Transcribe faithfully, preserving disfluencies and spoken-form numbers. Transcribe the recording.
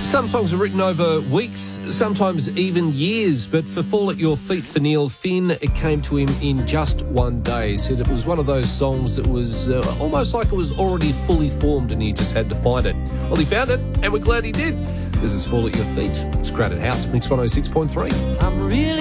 Some songs are written over weeks, sometimes even years, but for Fall at Your Feet for Neil Finn, it came to him in just one day. He said it was one of those songs that was uh, almost like it was already fully formed and he just had to find it. Well, he found it, and we're glad he did. This is Fall at Your Feet. It's Crowded House, Mix one oh six point three. I'm really